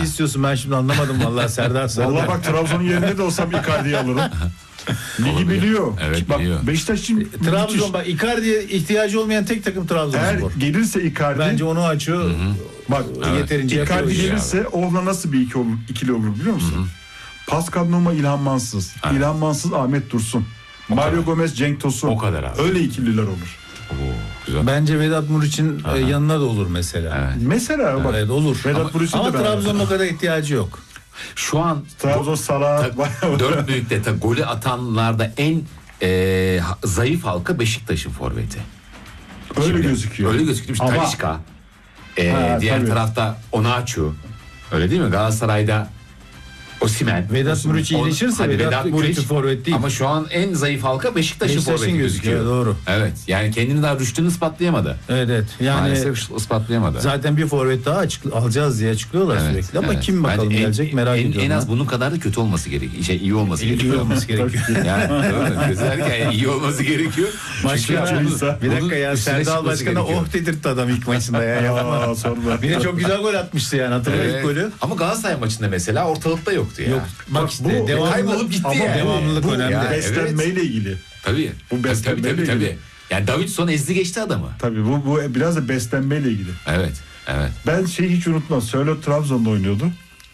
hangi istiyorsun ben şimdi anlamadım vallahi Serdar Sarı'dan. Vallahi bak Trabzon'un yerinde de olsam Icardi'yi alırım. Ligi biliyor. Evet, bak biliyor. Beşiktaş için Trabzon bak Icardi'ye ihtiyacı olmayan tek takım eğer Trabzonspor. gelirse Icardi, Bence onu açıyor. bak Yeterince yapıyor. Icardi ya. gelirse onunla nasıl bir ikili olur biliyor musun? Pascal Numa, İlhan Mansız. Evet. İlhan Mansız, Ahmet Dursun. Mario Gomez, Cenk Tosun. O kadar abi. Öyle ikililer olur. Güzel. Bence Vedat Muriç'in yanına da olur mesela. Evet. Mesela bak. Evet olur. Vedat Muriç'in Ama de ben- Trabzon'un o kadar ihtiyacı yok. Şu an Trabzon Salah. dört büyükte golü atanlarda en zayıf halka Beşiktaş'ın forveti. Öyle Şimdi, gözüküyor. Öyle gözüküyor. İşte Ama- Talisca. Diğer tabii. tarafta Onaçu. Öyle değil mi? Galatasaray'da Osimhen. Vedat Muriç iyileşirse Hadi Vedat Muriç Muriç forvet değil. Ama şu an en zayıf halka Beşiktaş'ın Beşiktaş'ın forveti gözüküyor, gözüküyor. doğru. Evet. Yani kendini daha rüştünü ispatlayamadı. Evet yani Maalesef ispatlayamadı. zaten bir forvet daha alacağız diye açıklıyorlar Evet, sürekli ama evet. kim bakalım Bence gelecek merak ediyorum. En az bunun kadar da kötü olması gerekiyor. İyi olması iyi gerekiyor. olması gerekiyor. Yani değil mi? Güzel, iyi olması gerekiyor. Başka Çünkü bir dakika ya bunun üstüne Serdal çıkması Başkan'a gerekiyor. oh dedirtti adam ilk maçında ya. Yapma. Aa, sorma. Bir de çok güzel gol atmıştı yani hatırlıyor ilk Evet. golü. Ama Galatasaray maçında mesela ortalıkta yoktu ya. Yok bak işte bu kaybolup gitti ama yani. devamlılık bu önemli. Ya, beslenmeyle ilgili. Tabii. Bu beslenmeyle tabii. ilgili. Yani Davidson ezdi geçti adamı. Tabii bu biraz da beslenmeyle ilgili. Evet. Ben hiç unutmam. Sörloth Trabzon'da oynuyordu.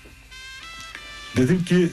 Dedim ki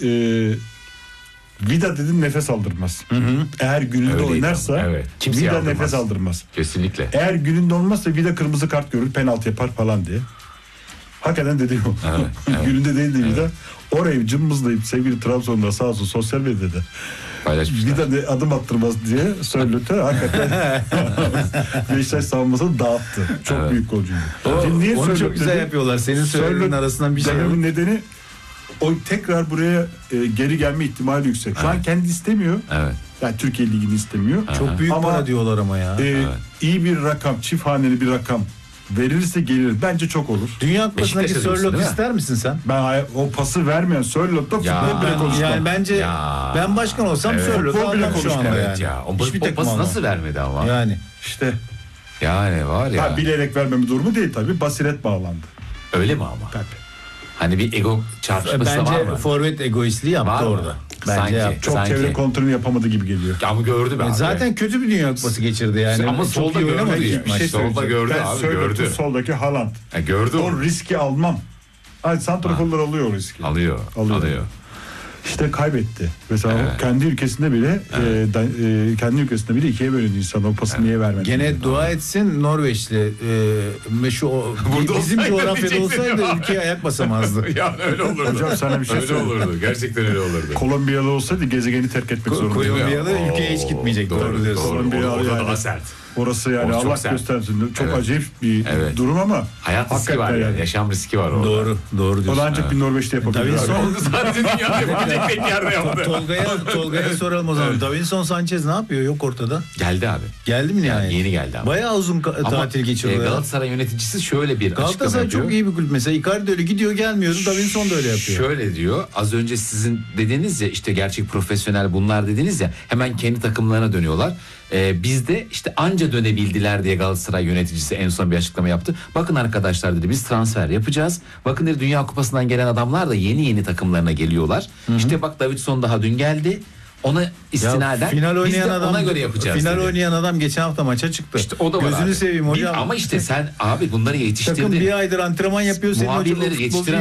Vida dedim nefes aldırmaz. Eğer gününde Öyleydi oynarsa ama, evet. Kimseye Vida aldırmaz. nefes aldırmaz. Kesinlikle. Eğer gününde olmazsa Vida kırmızı kart görür, penaltı yapar falan diye. Hakikaten dedim o. Evet. Gününde değildi Vida. Orayı cımbızlayıp sevgili Trabzon'da sağ olsun sosyal medyada Paylaşmışlar. Vida ne adım attırmaz diye Sörloth'e hakikaten Beşiktaş savunmasını dağıttı. Çok Evet. büyük golcüydü. O, Şimdi niye onu çok Sörloth güzel dedim? yapıyorlar. Senin söylediğin Sörloth arasından bir şey yok. dememin nedeni o tekrar buraya geri gelme ihtimali yüksek. Şu an kendi istemiyor. Evet. Yani Türkiye Ligi'ni istemiyor. Çok büyük Ama, para diyorlar ama ya. iyi bir rakam, çift haneli bir rakam verilirse gelir. Bence çok olur. Dünya Kupası'ndaki Beşiktaş'a diyorsun, Sörloth değil mi? ister misin sen? Ben o pası vermeyen Sörloth'ta Ya, futbol bile konuşmam. Yani bence Ya. ben başkan olsam Evet. Sörloth'u Futbol bile almam şu konuşmam. anda Evet yani. ya. O Hiçbir takım pası almam. nasıl vermedi ama? Yani. İşte Yani var ya. ha, bilerek vermeme durumu değil tabii. Basiret bağlandı. Öyle mi ama? Tabii. Hani bir ego çarpışması da var Bence mı? forvet egoistliği Var yaptı mı? orada. Bence Sanki. yaptı. Çok Sanki. çevre kontrolünü yapamadı gibi geliyor. Ama gördü be abi. Zaten kötü bir Dünya Kupası geçirdi yani. Ama Çok solda iyi oynamadı görmedi ilk ya. maçta. Solda söyleyeceğim. gördü Ben abi, Sörloth'un gördü. soldaki Haaland. Gördü O onu. riski almam. Hani santraforlar alıyor o riski. Alıyor. İşte kaybetti. Mesela kendi ülkesinde bile kendi ülkesinde bile ikiye bölündü insan. O pası niye vermedi? Gene dua etsin Norveçli Burada bizim olsaydı coğrafyada diyecektim olsaydı ya. ülkeye ayak basamazdı. Yani öyle olurdu. Hocam sana bir şey öyle söyleyeyim. olurdu. Gerçekten öyle olurdu. Kolombiyalı olsaydı gezegeni terk etmek zorunda. Kolombiya'da Oo, ülkeye hiç gitmeyecek. Doğru diyorsun. Kolombiya Orada yani. daha sert. Orası yani Orası çok Allah sert. göstersin. Çok Evet. acayip bir Evet. durum ama Hayat riski var yani. Yaşam riski var orada. Doğru Onu diyorsun. ancak bir Norveç'te yapabilir. Davinson- abi. Onu zaten dünyada yapabilecek tek yerde yaptı. Tolga'ya soralım o zaman. Davinson Sanchez ne yapıyor? Yok ortada. Geldi abi. Geldi mi nihayet? Yeni geldi ama. Bayağı uzun tatil geçirdi. Galatasaray yöneticisi şöyle bir açıklama Galatasaray yapıyor. çok iyi bir kulüp. Mesela Icardi öyle gidiyor gelmiyordu. Davinson da öyle yapıyor. Şöyle diyor. Az önce sizin dediğiniz ya işte gerçek profesyonel bunlar dediniz ya hemen kendi takımlarına dönüyorlar. Bizde işte anca dönebildiler diye Galatasaray yöneticisi en son bir açıklama yaptı. Bakın arkadaşlar dedi biz transfer yapacağız. Bakın dedi Dünya Kupası'ndan gelen adamlar da yeni takımlarına geliyorlar. İşte bak Davinson daha dün geldi. Ona istinaden final biz de oynayan adam ona göre yapacağız Final dedi. oynayan adam geçen hafta maça çıktı. İşte o da var Gözünü abi. seveyim hocam. Ama işte sen abi bunları yetiştirdin. Takım bir aydır antrenman yapıyor. Senin Muhabirleri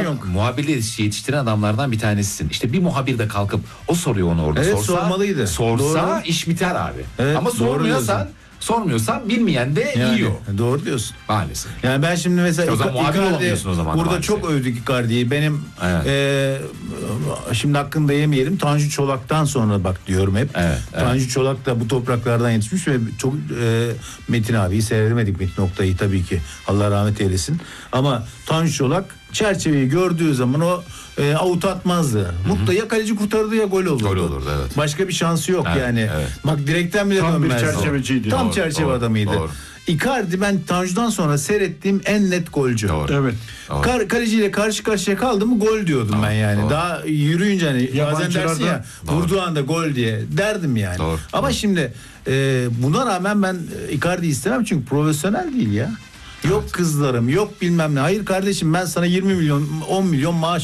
yetiştiren adamlardan bir tanesisin. İşte bir muhabir de kalkıp o soruyor onu orada. Evet, sormalıydı. Sorsa Doğru. iş biter abi. Evet, ama doğru sormuyorsan bilmeyen de Yani, yiyor. doğru diyorsun. Maalesef. Yani ben şimdi mesela O zaman muhabir olamıyorsun o zaman burada maalesef. çok övdük Icardi'yi. Benim Evet. şimdi hakkında yemeyelim. Tanju Çolak'tan sonra bak diyorum hep. Evet, Tanju Çolak da bu topraklardan yetişmiş ve çok Metin abiyi seyredemedik, Metin Oktay'ı tabii ki. Allah rahmet eylesin. Ama Tanju Çolak çerçeveyi gördüğü zaman o avut atmazdı. Mutlu ya kaleci kurtardı ya gol olurdu. Gol olurdu, evet. Başka bir şansı yok Evet, yani. evet. Bak direkten bile Tam bir dönmezdi. çerçeveciydi. Tam Doğru, çerçeve doğru, adamıydı. doğru. Icardi ben Tanju'dan sonra seyrettiğim en net golcü. Doğru. Evet. Doğru. Kaleciyle karşı karşıya kaldı mı gol diyordum ben yani. doğru. Daha yürüyünce hani bazen dersin ya Doğru. vurduğu anda gol diye derdim yani. Doğru, Ama doğru. şimdi buna rağmen ben Icardi istemem çünkü profesyonel değil ya. Yok kızlarım yok bilmem ne. Hayır kardeşim ben sana 20 milyon 10 milyon maaş